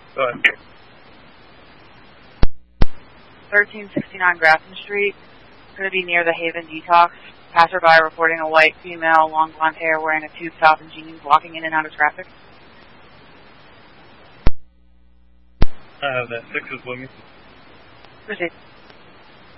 Go ahead. 1369 Grafton Street. Going to be near the Haven Detox. Passerby reporting a white female, long blonde hair, wearing a tube top and jeans, walking in and out of traffic. I have that. 6 is Williams. Proceed.